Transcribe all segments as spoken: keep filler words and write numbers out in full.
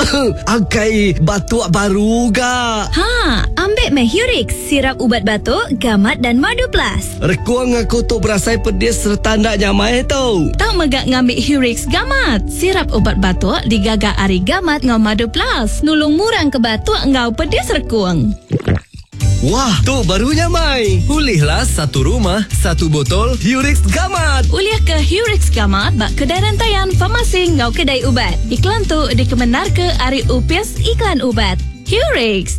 Angkai batuk baru ga. Ha, ambil meh Hurix, sirap ubat batuk, gamat dan madu plus. Rekuang aku tu berasai pedis serta ndak nyamai tau. Tak megak ngambil Hurix gamat. Sirap ubat batuk digagak ari gamat ngau madu plus. Nulung murang ke batuk ngau pedis rekuang. Wah, tu barunya Mai. Pulihlah satu rumah, satu botol Hurix Gamat. Uliah ke Hurix Gamat bak kedai rantaian farmasi ngau kedai ubat. Iklan tu dikemenar ke Ari Upis Iklan Ubat. Hurix.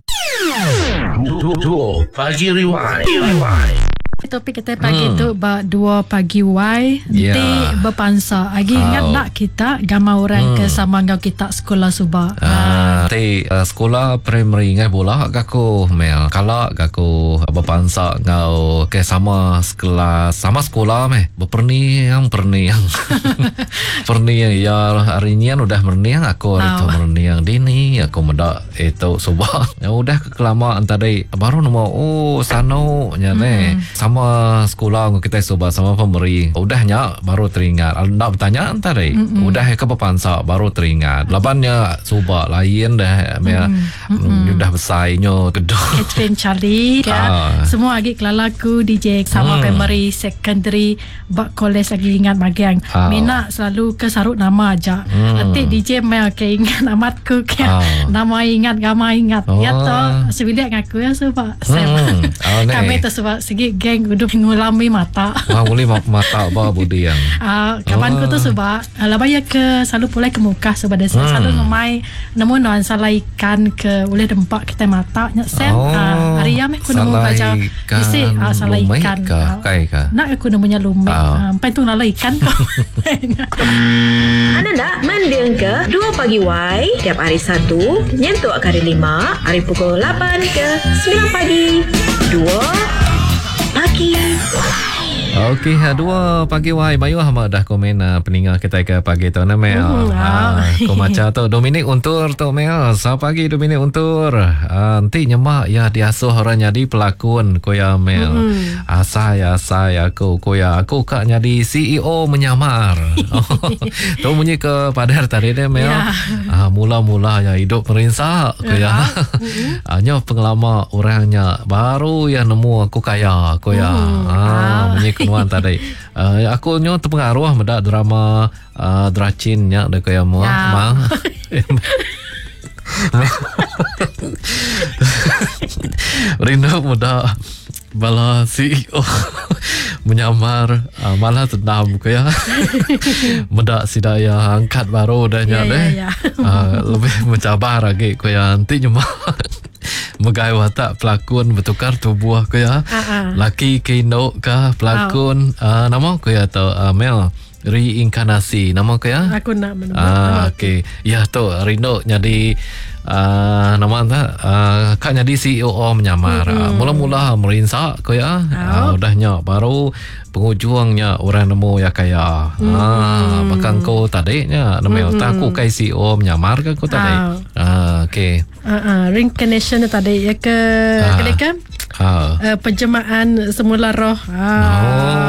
Dua pagi rewind. Topik kita pagi hmm. tu ba dua pagi Y yeah. Nanti berpansa lagi oh. Ingat tak kita gambar orang hmm. ke sama ngau kita sekolah subak ah, Nanti uh, sekolah primary ngai bola kaku Mel kalau kaku berpansa ngau ke sama sekolah sama sekolah meh berperniang perniang perniang ya hari ni udah perniang aku hari oh. tu perniang dini aku mendak itu subak ya udah kelamaan tadi baru nama oh sano nya ne hmm. sama sekolah kita coba sama pemberi udahnya baru teringat nak bertanya tadi mm-mm. udah ke pepansa baru teringat labannya coba lain dah mm-mm. udah besarnya gedung Catherine Charlie ah. Semua lagi kelalaku D J sama mm. primary secondary bak college lagi ingat bagian ah. Mina selalu ke sarut nama aja mm. nanti D J mel ke ingat amatku ke ah. nama ingat gama ingat oh. Ya toh sebilik ngaku ya sebab mm. oh, kami tu sebab segi geng udah ngulami mata. Ah, boleh mata apa budi yang. Ah, kawan ku tu sebab ala bayar ke selalu pulai ke muka sebab dia hmm. selalu ngemai nemu non salah ikan ke boleh dempak kita mata nya sen. Oh, ah, hari ya meh ku nemu baca isi ah, salah ikan. Ka, kai ka. Nak aku nemunya lumik. Ah, pai tu nala ikan kau. Anda nak mendeng ke dua pagi Y tiap hari Sabtu nyentuk ke hari lima hari pukul lapan ke sembilan pagi. Dua pagi. Okey, dua pagi wahai Bayu Ahmad dah komen uh, peninggal kita ke pagi tu nama Mel. Uh, ah, ko macam tu Dominik Untur tu Mel. Selamat pagi Dominik Untur. Ah, nanti nyemak ya diasuh orang jadi pelakon ko ya Mel. Uh, ah, saya saya aku ko ya aku kak jadi C E O menyamar. Tu bunyi ke padar tadi deh Mel. Yeah. Ah, mula-mula ya hidup merinsak ko ya. Hanya pengalaman orangnya baru yang nemu aku kaya ko ya. Uh, ah, bunyi nuan tadi. Uh, aku nyo terpengaruh mendak drama uh, Dracin nya de kaya mo ma. Rindu muda bala C E O menyamar uh, malah tendam kaya. Mendak sidaya angkat baru dah nya deh. Uh, lebih mencabar lagi kaya nanti cuma megai watak pelakon bertukar tubuh ke ya. Uh-uh. Laki kino ke pelakon oh. uh, nama ke ya atau uh, Mel reinkarnasi nama ke ya. Aku nak menemu. Ah okey. Ya tu Rino jadi uh, nama anta uh, kak jadi C E O menyamar. Mm-hmm. Uh, mula-mula merinsak ke ya. Oh. Uh, udahnya baru pengujungnya orang nemu ya kaya. Hmm. Ah, bahkan kau tadi nya nama hmm. aku kai C E O menyamar ke kau tadi. Oh. Ah, okey. Ah, uh, uh, reincarnation tadi ya ke ah. Kedai kan? Ah. Uh, penjemaan semula roh. Ah.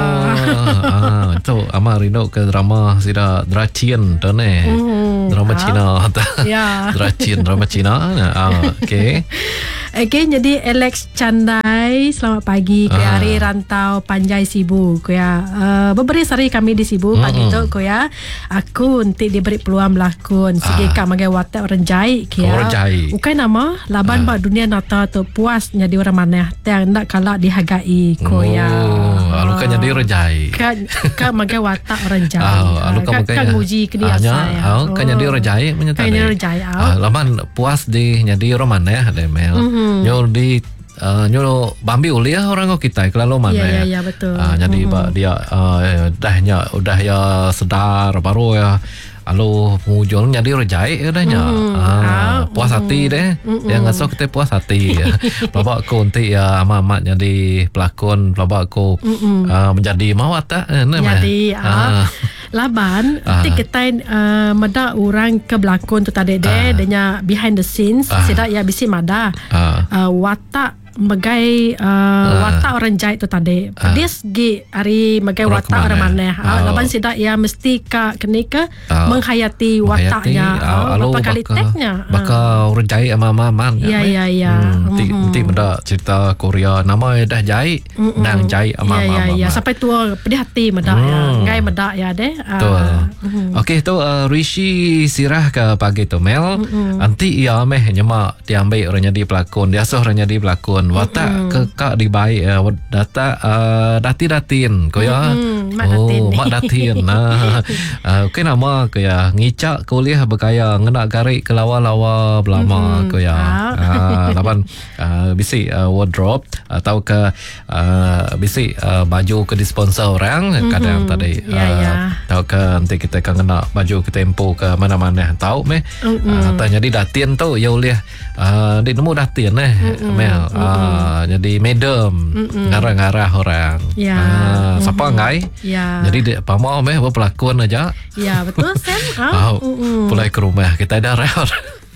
Oh. ah, tu ama Rino ke drama sida Dracin tu ne. Hmm. Drama ah. Cina. Ya. Dracin drama Cina. Ah, okey. Okay, jadi Alex Chandai, selamat pagi. Kuya ah. hari rantau Panjai Sibu. Kuya uh, beberapa hari kami di Sibu pagi mm-hmm. tu. Kuya aku nanti diberi peluang melakon. Segi ah. kak magai watak orang jai. Kuya orang jai. Bukan nama laban ah. bak dunia nata tu puas jadi orang mana yang nak kalah dihargai. Kuya. Oh, alu kan jadi orang jai. Kak kak magai watak orang jai. Oh, alu kan magai. Kak nguji ke dia saya. Oh, kan jadi orang jai menyata. Kan jadi orang jai. Ah, laban puas di jadi orang mana ya, Demel. Mm-hmm. Nyo di uh, nyo bambi uliah orang kau kita kalau mana ya. Ya, ya, betul. Uh, jadi mm-hmm. dia uh, dahnya udah ya sedar baru ya. Lalu penghujungnya dia rejai adanya. Mm. Ah, puas mm. hati deh. Mm-mm. Yang ngasok kita puas hati. Bapak aku nanti ya amat jadi pelakon, bapak aku uh, menjadi mawat tak? Jadi ah. Laban ah. nanti kita uh, mada orang ke belakon tu tadi deh, ah. denya behind the scenes. Ah. Sedak ya bisi mada. Ah. Uh, watak magai uh, Ah. watak orang jahit tu tadi. Ah. Dia segi hari magai Orang watak orang kemana? mana. Ah, Oh. laban sidak ia mesti ka kena ke Ah. menghayati wataknya. Ah, alo berapa kali teknya. Baka orang jahit ama maman. Ya, ya, ya. Nanti Mhm. nanti benda cerita Korea nama dah jahit, Mm-mm. nang jahit ama Ya, ya, maman. ya. Sampai tua pedih hati medak ya. Hmm. Ngai medak ya deh. Ah, Betul. mhm. Okey tu uh, Rishi Sirah ke pagi tu Mel. Nanti ia meh nyemak dia ambil orang jadi pelakon. Dia asuh orang jadi pelakon. Watak ke kak di baik uh, data uh, dati-datin ko ya. Mm-mm, mak datin. Oh, mak datin. Nah. Uh, okey nama ko ya. Ngicak kuliah berkaya ngenak garik ke lawa-lawa belama ko ya. Uh, laban uh, bisi uh, wardrobe atau ke uh, bisi uh, baju ke disponsor orang kadang tadi Ya, ya. tahu ke nanti kita akan kena baju ke tempo ke mana-mana tahu meh uh, tanya di datin tu ya boleh uh, di nemu datin eh Mel uh, jadi madam ngarah-ngarah orang Ya. uh, siapa ngai Ya. jadi dia pamau meh berpelakon aja Ya, betul Sam. Ah. oh, pulang ke rumah kita ada rel.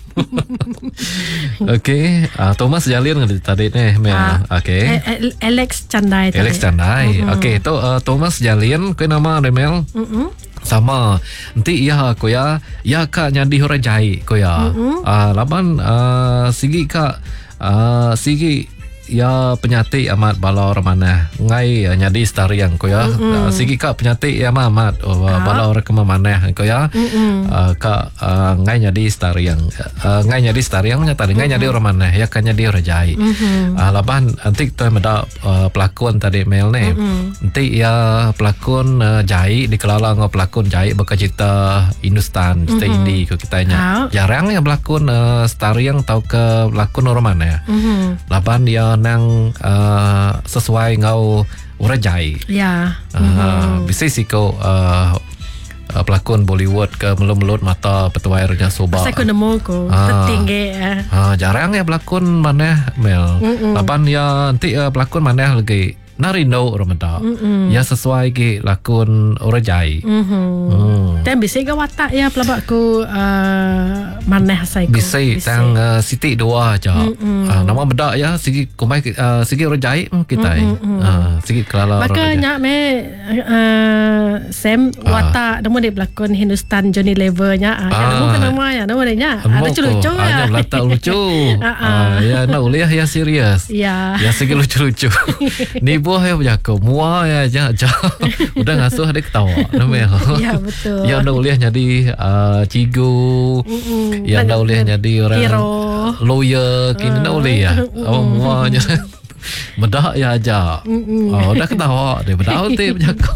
Okey, uh, Thomas Jalin tadi ni Mel. Ah, Okey. Eh, eh, Alex Chandai tadi. Alex Chandai. Okey, tu uh, Thomas Jalin ke nama dia Mel. Mm-mm. Sama nanti ya ko ya ya kak nyadi hora jai ko ya uh, laban uh, sigi kak uh, sigi ya penyati amat balor mana ngai uh, nyadi stariang ko ya uh, sigi kak penyati ya amat oh, uh, balor ke mana ko ya uh, kak uh, ngai nyadi stariang uh, ngai nyadi stariang nya tadi ngai nyadi orang mana ya kan nyadi hora jai uh, laban nanti tu meda uh, pelakon tadi Mel ni nanti ya pelakon uh, jai dikelala ngau pelakon jai berkacita Hindustan cerita mm-hmm. Hindi ko kitanya Ah. jarang ya pelakon uh, stariang tau ke pelakon orang mana ya Mhm. laban dia nang uh, sesuai ngau orang jai Ya. uh, bisa sih kau uh, uh, pelakon Bollywood ke melut-melut mata petuai Raja Soba Pasal aku nemu ko Ah. tertinggi. eh. Ah, jarang ya pelakon mana Mel. Lapan ya nanti uh, pelakon mana lagi Narindo orang meda. Ya sesuai ke lakon orang jai. Mhm. Hmm. Dan bisa ke watak ya pelabak ku uh, maneh saya ku. Bisa tang uh, Siti dua aja. Uh, nama beda ya sigi kumai uh, sigi orang jai hmm, kita. Uh, sigi kelala Maka orang jai. nyak me uh, Sam watak nemu dia pelakon Hindustan Johnny Lever nya. Ah, Ah. nemu ke nama ya, nemu dia nya. Ada lucu-lucu ya. Hanya letak lucu. Ah, ah. Ah, ya nak uliah ya serius. Ya. Ya segi lucu-lucu. Ni buah ya berjaga. Muah ya aja. Udah ngasuh dia ketawa. Namanya. Ya, betul. Yang dah uliah jadi uh, cigu. Yang dah uliah jadi orang Hero. lawyer. Kini dah ulih ya. Oh muahnya. Bedak ya aja. Oh udah ketawa. Dia bedak tu berjaga.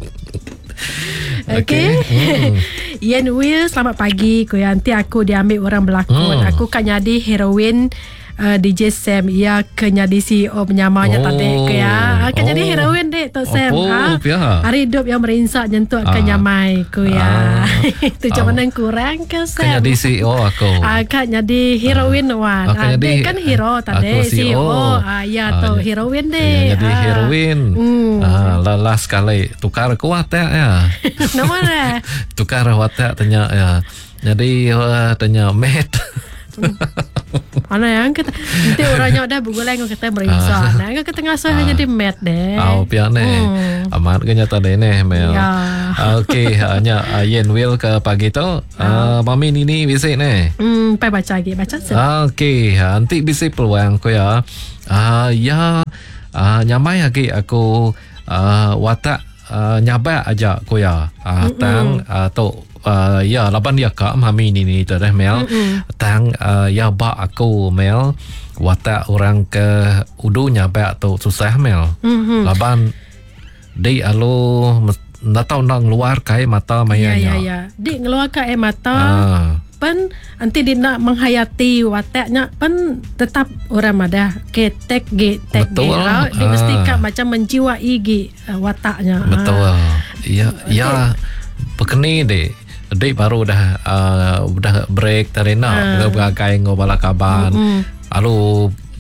Okey. Hmm. Ian Will, selamat pagi. Kuyanti aku diambil orang berlakon. Hmm. Aku kan jadi heroin uh, D J Sam. Ia ke jadi C E O penyamanya Oh. tadi ke ya. Kan Oh. jadi heroin dek Tok Sam. Oh, ha? ya. Hari hidup yang merinsak nyentuh ke Ah. nyamai ku ya. Ah. Itu macam mana kurang ke Sam? Kan jadi C E O aku. Ah, kan jadi heroin wan. Ah, kan Ah, jadi- dek kan hero tadi aku C E O. C E O. Ah, ya Ah, tu ya. heroin Ya, dek. jadi Ah. heroin. Hmm. Ah, lelas sekali tukar ke watak ya. Nama dah. Tukar watak tanya ya. Jadi uh, tanya met. Mana yang kita nanti orangnya dah bergulai dengan kita merinsak. Nah, kan kita ngasuh hanya di mat deh. Au pia ne. Hmm. Amat ke nyata deh ne Mel. Ya. Ah, Okey, hanya uh, Yen Will ke pagi tu. Uh, mami Nini bisa ne. Hmm, pai baca lagi, baca se. Ah, Okey, nanti bisa peluang ko ya. Ah ya ah, nyamai lagi aku ah, watak ah, nyabak aja ko ya. Ah, tang ah, tu Uh, ya laban dia kak mami ni ni tu dah Mel tang uh, ya ba aku Mel watak orang ke udunya ba tu susah Mel Mhm. laban di alo nak tahu nak luar kai mata Ya, mayanya ya, ya. Di ngeluarkan air mata. ah Pen nanti dia nak menghayati wataknya pen tetap orang madah ketek ge tek ge. Betul. Ah, Dia Ah. mesti kan macam menjiwai ge uh, wataknya. betul Ah. ya ya pekeni deh Dek baru dah uh, dah break terena Ah. uh. bergagai ngobala kaban. Mm-mm. Lalu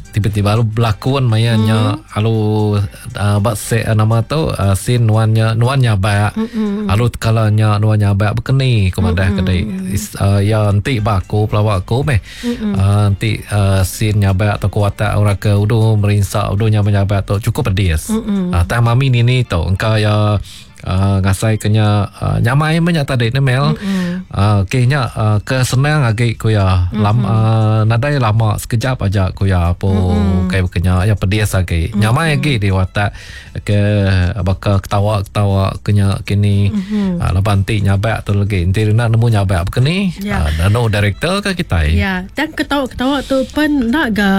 tiba-tiba lu berlakon mayanya mm. alu uh, bat se uh, nama tu uh, sin nuannya nuannya ba alu kalanya nuannya ba bekeni komandah kedai uh, ya nanti baku pelawak ko meh uh, nanti uh, sinnya ba atau kuata orang ke udu merinsak udunya menyaba tu cukup pedas uh, tah mami ni ni tu engkau ya Uh, ngasai kenya uh, nyamai banyak tadi ni Mel uh, kayaknya uh, kesenang agi kuya lam uh, nadai lama sekejap aja kuya apa kayak kenya ya pedas agi nyamai agi di watak ke bakal ketawa ketawa kenya kini uh, lepanti nyabak tu lagi nanti nak nemu nyabak begini ya. uh, dan no director ke kita ya dan ketawa ketawa tu pun nak ga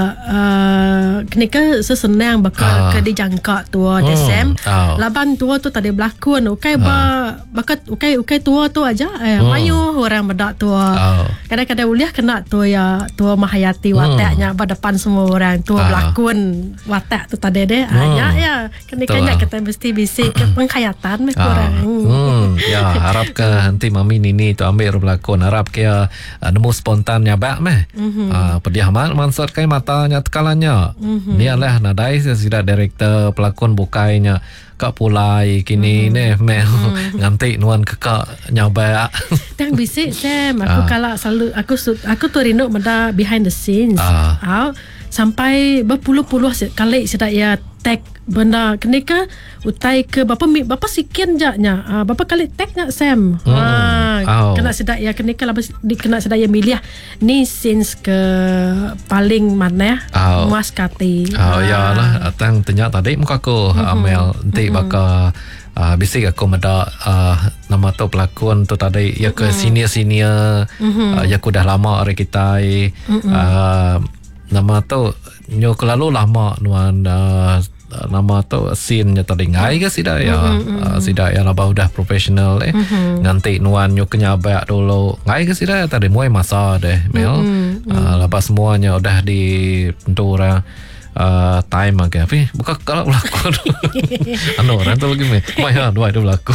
uh, kini ke sesenang bakal uh. ke dijangka tua desem oh. laban tua tu tadi berlaku ukai ba bakat ukai ukai tua tu aja eh oh. mayu orang bedak tua oh. kadang-kadang uliah kena tua ya tua mahayati wataknya pada depan semua orang tua oh. berlakon watak tu tadi deh oh. hanya ya kena-kena kita mesti bisik ke penghayatan mereka oh. orang hmm. ya harap ke nanti mami nini tu ambil berlakon harap ke uh, nemu spontannya bak meh mm-hmm. uh, pediaman mansur kai matanya tekalanya mm-hmm. ni lah nadai sudah director pelakon bukainya kak pulai kini hmm. ni mel hmm. nganti nuan kekak nyaba tang bisik Sam aku uh. kalau selalu aku aku tu rindu menda behind the scenes uh. uh, sampai berpuluh-puluh kali sudah ya tag benda kenika utai ke bapa bapa sekian jaknya uh, bapa kali tag nak Sam hmm. uh, oh. kena sedak ya kenika lah di kena sedak ya milih ni scenes ke paling mana ya oh. muas kati oh uh. ya lah tang tanya tadi muka aku uh-huh. Amel nanti uh-huh. bakal uh, bisik aku meda uh, nama tu pelakon tu tadi ya ke uh-huh. senior-senior uh-huh. uh, ya aku dah lama hari kita uh-huh. uh, nama tu nyo kelalu lama nuan uh, nama tu scene-nya tadi ngai ke sida ya mm-hmm. uh, sida ya laba udah profesional eh mm-hmm. nganti nuan nyo kenyabak dulu ngai ke sida tadi muai masa deh Mel mm-hmm. uh, laba semuanya udah di pentura uh, time agak tapi bukan kalau berlakon anu orang tu lagi meh maya dua itu berlakon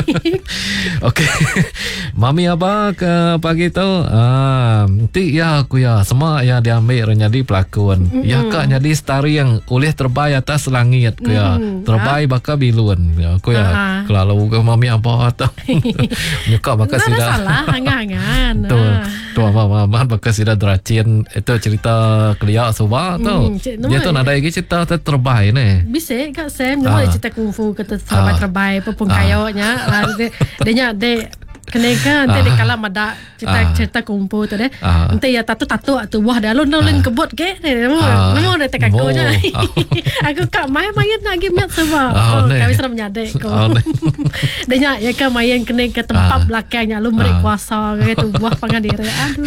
okey mami apa ke pagi tu ah nanti ya aku ya semua ya diambil jadi pelakon mm-hmm. ya kak jadi stari yang oleh terbaik atas langit aku ya mm-hmm. terbaik bakal bilun ya aku ya uh-huh. kalau ke mami apa tu nyuka bakal sudah tak salah hangan-hangan tu tu mama bakal sudah deracin itu cerita kelia suba tu mm, dia tu ada lagi cerita terbaik ni bisa kak Sam nama cerita kungfu kata terbaik terbaik pun kayaknya dia dia kenega nanti dia kalah madak cerita ah. cerita kumpul tu deh ah. nanti ya tatu tatu tu wah dah lu nolin kebot ke memang memang dia tekak aku je aku kak main main lagi miat sebab oh, kami sudah menyadek ko dia nya ya kan main kena ke tempat belakangnya lu beri kuasa gitu buah pangan diri aduh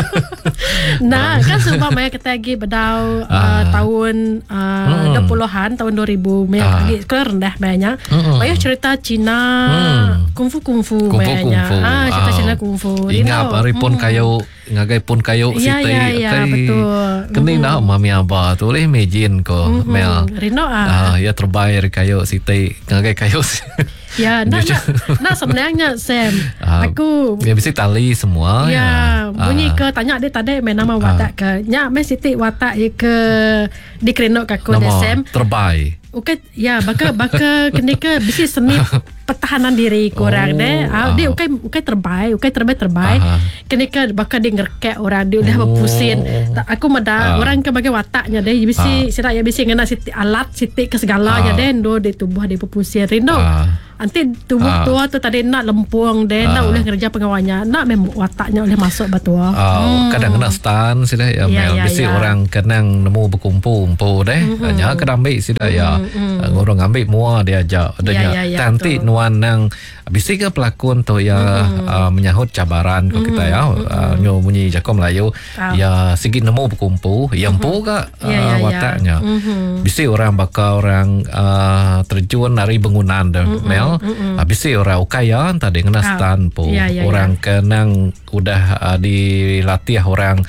nah kan sebab main kita lagi bedau tahun dua puluhan tahun dua ribu main lagi sekolah rendah mainnya main cerita Cina kungfu kungfu mainnya ah cerita Cina kungfu ingat hari pun kayu ngagai pun kayu ya, sitai ya, ya, betul kini nak mami abah tu boleh imagine ko mm-hmm. Mel Rino ah. ah ya terbaik kayu sitai ngagai kayu ya nak nak nak sebenarnya Sam ah, aku ya bisa tali semua ya, ya. bunyi ah. ke tanya dia tadi main nama watak ah. ke nya mes siti watak ye ke dikrenok ke ko Sam terbaik okay, ya baka baka kena ke bisi seni pertahanan diri korang oh, deh. Ah, dia ukai ukai terbaik, ukai terbaik terbaik. Kena ke baka dia ngerkek orang dia udah oh. berpusing. Aku mada ah. orang ke bagi wataknya deh. Bisi ah. sira ya bisi ngena siti alat siti ke segalanya ah. deh. Do dia tubuh dia berpusing rindo. Ah. Nanti tubuh ah. tua tu tadi nak lempung deh, ah. nak boleh kerja pengawalnya, nak memang wataknya oleh masuk batua. Oh, hmm. kadang kena stan sudah ya, ya, ya bisi ya. Orang kenang nemu berkumpul-kumpul deh. Mm-hmm. Hanya kena ambil sudah ya. Mm-hmm. Orang ambil mua dia ajak adanya ya, ya, ya, tanti betul. Nuan nang bisi ke pelakon tu ya mm-hmm. uh, menyahut cabaran ko mm-hmm. kita ya uh, nyo bunyi Jakom Melayu oh. ya sikit nemu berkumpul yang mm-hmm. pu ka uh, ya, ya, wataknya ya. Mm-hmm. Bisi orang bakal orang uh, terjun dari bangunan deh mm-hmm. Mel mm-hmm. uh, bisi orang ukaya tadi kena oh. stand pu ya, ya, orang ya. Kenang udah uh, dilatih orang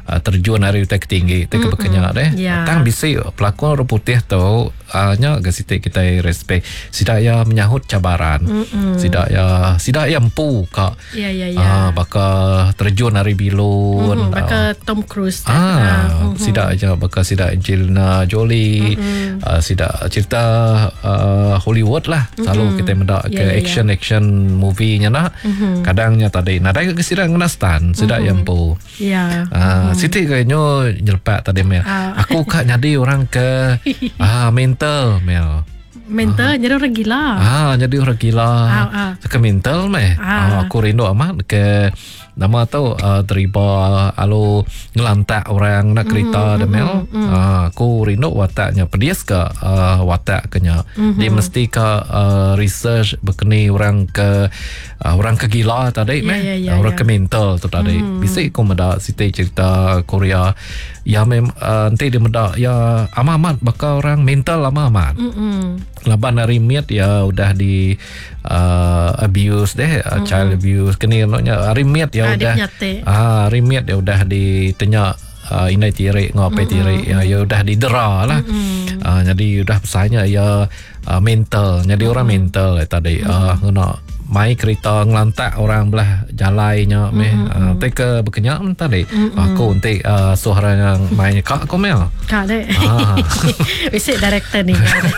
uh, terjun dari utak tinggi tak berkenyak deh. Ya. Tang bisi pelakon orang putih tu hanya uh, gasitik kita respect. Sidak ya menyahut cabaran. Mm-mm. Sidak ya sidak ya empu kak. Ya ya ya. Uh, bakal terjun dari bilun. Mm-hmm. Bakal uh, Tom Cruise. Ah, mm-hmm. sidak aja bakal sidak Angelina Jolie. Mm-hmm. Uh, sidak cerita uh, Hollywood lah. Selalu mm-hmm. kita mendak ke yeah, yeah, action yeah. action movie nya nak. Mm-hmm. Kadangnya tadi nak ada ke sidak ngenastan, sidak mm-hmm. yang po. Ya. Ah, mm-hmm. Siti kayaknya nyelpak tadi Mel. Uh. Aku kak nyadi orang ke ah mental Mel. Mental ah. Jadi orang gila. Ah, jadi orang gila. Ah, ah. Ke mental meh. Ah. Ah, aku rindu amat ke nama tu uh, terima alu ngelantak orang nak kereta mm-hmm, Mel. Mm-hmm. Uh, aku rindu wataknya pedias ke uh, watak kenya. Mm-hmm. Dia mesti ke uh, research berkeni orang ke uh, orang ke gila tadi yeah, meh. Yeah, yeah, uh, orang yeah. ke mental tu tadi. Mm-hmm. Bisa aku meda siti cerita Korea ya mem uh, nanti dia meda ya amat bakal orang mental amat. Mm-hmm. Laban hari miat ya udah di uh, abuse deh, uh, mm-hmm. child abuse kini noknya hari miat ya ah, udah ah hari miat ya udah ditanya uh, inai tirik ngapai mm-hmm. tirik ya ya udah didera lah. Mm-hmm. Uh, jadi udah pesannya ya uh, mental jadi mm-hmm. orang mental eh, tadi mm-hmm. uh, nak mai kereta ngelantak orang belah jalainya meh mm-hmm. uh, teka berkenyak tadi mm-hmm. aku untuk uh, suara yang main kak kau mel kak dek ah. Bisik director ni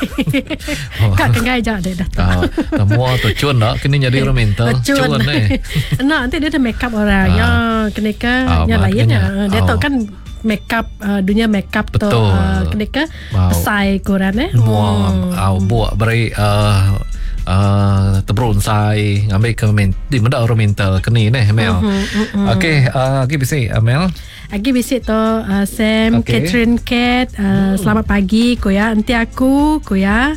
oh. Kak kengai je dek dah semua tu cun tak kini jadi orang mental cun eh nak nanti dia ada make up orang ah. yang kena ke ah, yang lainnya dia oh. tahu kan make up uh, dunia make up tu uh, kena ke wow. pesai korang eh hmm. uh, buat beri uh, Uh, teberonsai ngambil ke men, di mana orang mental kini ni Mel. Uh-huh, uh-huh. Okey, uh, lagi bisik uh, Mel. Lagi bisik tu uh, Sam, okay. Catherine, Kat. Uh, hmm. Selamat pagi, Koya. Nanti aku, Koya.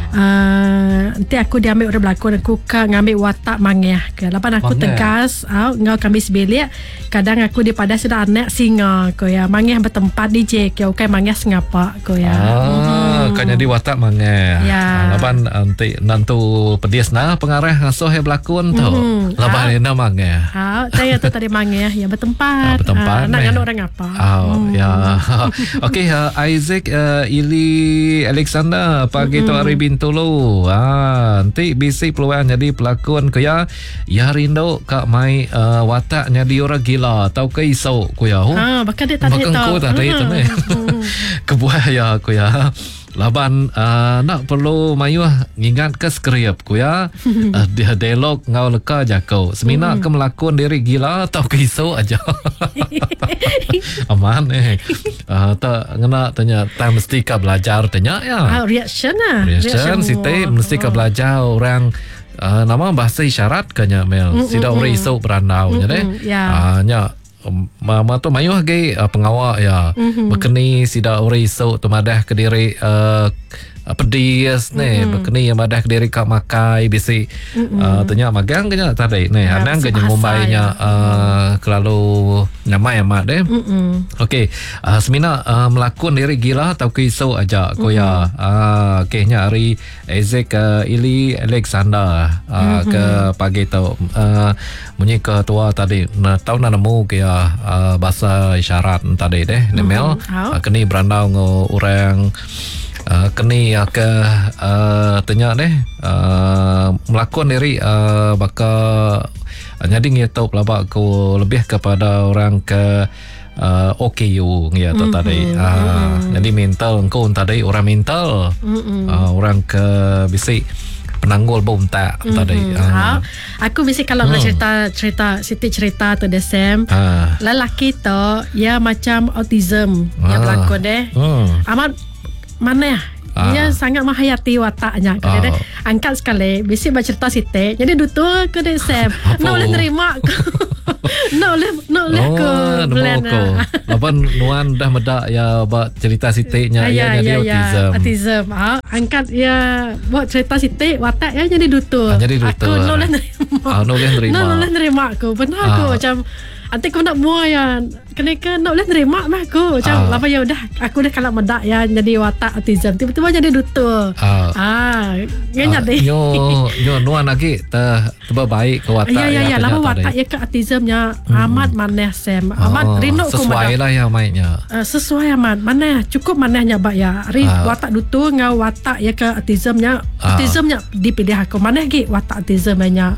Uh, nanti aku diambil orang berlakon aku ka ngambil watak mangeh ke. Lepas aku mangeh. tegas, uh, ngau kami sebelik. Kadang aku di pada sudah anak singa, Koya. Mangeh bertempat di J. Kau kai mangeh sengapa, Koya. Ah, hmm. Kan jadi watak mangeh. Ya. Uh, lepas nanti nantu pedias nah pengarah ngasuh yang berlakon tu. Hmm. Lepas ni nama mangeh. Ha, saya tu tadi mangeh yang bertempat. Ah, bertempat. Uh, nak nganu orang apa? Oh, hmm. ya. Okey, uh, Isaac uh, Ili Alexander pagi tu hari Bintulu. Ah, nanti bisik peluang jadi pelakon ke ya. Ya rindu kak mai uh, watak jadi orang gila tau ke iso ku ya. Ha, bakal dia tadi tahu. Bakal ku tadi tu ni. Kebuaya ku ya. Laban uh, nak perlu mayuh ingat ke skrip ku ya. Uh, dia dialog ngau leka jako. Semina mm. ke melakon diri gila atau ke iso aja. Aman eh. Uh, tak ngena tanya tak mesti ka belajar tanya ya. Ah, reaction lah. Reaction, reaction siti mesti ka belajar orang uh, nama bahasa isyarat kanya Mel. Mm, Sida mm, orang iso berandau nya deh. Ah nya mama tu mayuh ge uh, pengawak ya. Mm-hmm. Berkeni sida orang iso tu madah ke diri uh, pedis ni mm-hmm. berkeni yang madah ke diri kak makai bisi mm-hmm. uh, tanya magang kenya tadi ni ya, anang kenya ngumbainya ya. uh, kelalu nyamai amat deh. Mm-hmm. Okey, uh, semina uh, melakon diri gila atau ke iso aja ko ya. Mm-hmm. Uh, okey nya hari Isaac uh, Ili Alexander uh, mm-hmm. ke pagi tu uh, bunyi ketua tadi na tahu na nemu ke uh, bahasa isyarat tadi deh mm-hmm. Mel uh, keni berandau ngo orang Uh, keni uh, ke uh, tanya deh uh, melakon diri uh, bakal uh, nyadi ngetop lah aku lebih kepada orang ke uh, O K U ya mm-hmm. tadi uh, mm-hmm. jadi mental engkau tadi orang mental mm-hmm. uh, orang ke bisi penanggul bom tak mm-hmm. tadi uh. aku bisi kalau hmm. nak cerita cerita Siti cerita tu Desem uh. lelaki tu ya macam autism uh. yang berlakon deh hmm. amat mana ya? Ah. Dia sangat menghayati wataknya. Kadang oh. angkat sekali, bisik bercerita Siti. Jadi dutua ke dek Sam. Nak boleh terima ke? Nak boleh, nak boleh ke? Nak ke? Lepas Nuan dah medak ya buat cerita Siti-nya ya, jadi ya, autism. Ya, autism. Ha, angkat ya buat cerita Siti, watak ya jadi dutua. Ah, jadi dutua. Aku nak boleh terima. Ah, nak boleh terima. Nak boleh terima ke? Benar ah. ke macam Nanti kau nak buat ya. Kena ke nak boleh terima mah aku. Macam Ah. apa ya udah aku dah kalau medak ya jadi watak autism. Tiba-tiba jadi duta. Ah. Ah, ngenya deh. Nyo nyo nuan lagi ter terbaik ke watak. Ya ya ya, lama ternyata watak deh. ya ke autismnya amat maneh Sam. Amat Ah, rindu ku sesuai medak. lah yang mainnya. Uh, sesuai amat mana cukup manehnya bak ya ri Ah. watak dutu ngau watak ya ke autismnya Ah. autismnya dipilih aku maneh gi watak autismnya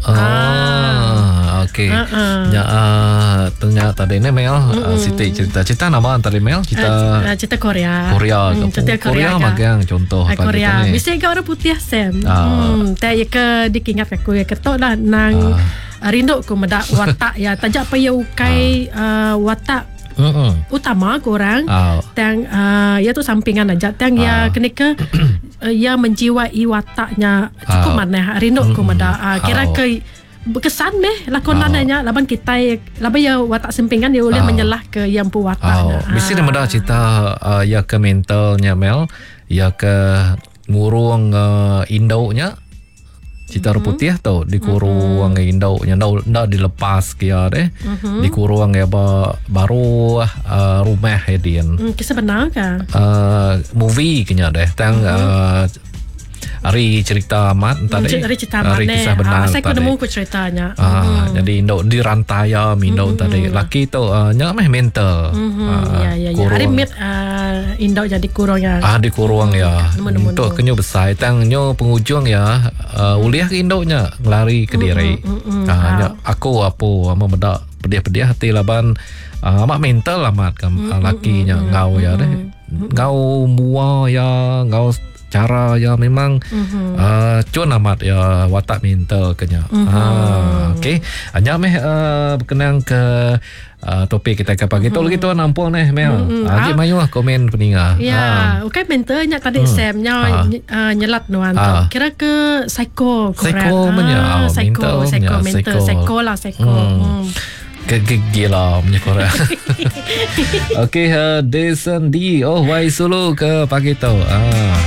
Ah, okey. Ah, ah. Ya, uh, ternyata tadi ni Mel, uh, Siti cerita cerita nama antara Mel cerita uh, cerita Korea Korea. hmm, cerita Korea, Korea magang contoh uh, apa Korea gitu ni. mesti ke orang putih Sam Ah. hmm tak ya ke dikingat aku ya ketok lah nang uh, rindu ku medak watak ya tajak pa ya ukai uh, watak Mm-mm. utama korang Ah. tang uh, ya tu sampingan aja tang ya Ah. kena ke uh, ya menjiwai wataknya cukup Ah. mana rindu ku mada uh, kira Ah. ke berkesan meh lakonannya laban kita laban ya watak sampingan dia boleh Ah. menyelah ke yang pu watak Oh, mesti dia mudah cerita uh, ya ke mentalnya Mel, ya ke ngurung uh, induknya. Cerita mm-hmm. putih tau dikurung mm-hmm. induknya ndak ndak dilepas kia deh. Mm-hmm. Dikurung ya ba, baru uh, rumah hedian. hmm, kisah benar ke Uh, movie kenya deh tang mm-hmm. uh, hari cerita amat tadi hari cerita hari mana kisah benar ah, saya tadi. kena mu ku ceritanya Ah, hmm. jadi induk dirantaya mindau Mm-hmm. tadi laki tu uh, nya meh mental. Hmm, Ah, ya ya ya kurung. hari mit uh, indok jadi kurang ya Ah dikurung ya. Nemu-nemu. Untuk kenyo besar tang nyo penghujung ya uh, uliah ke induknya lari ke diri. mm, mm, Ah, ah. nya, aku apa ama bedak pedih-pedih hati laban uh, amat mental amat kam mm, lakinya mm, ngau ya deh. Ngau mua ya ngau cara ya memang mm-hmm. uh, cun amat ya watak mental kenya. Mm-hmm. Ah, okey. Hanya meh uh, berkenaan ke uh, topik kita ke pagi tu lagi tu nampung neh Mel. Mm-hmm. Ah, Ah. mayu lah komen peninga. Ya, Ah. okay mentornya tadi Hmm. Sam nya Ah. ny- uh, nyelat nuan tu. Ah. Kira ke psycho Psycho punya, ah, psycho, mental psycho, punya, mental, psycho. psycho lah psycho. Hmm. Hmm. Gila punya Korea. Okey, uh, Desan D. Oh, wai solo ke pagi tu. Ah.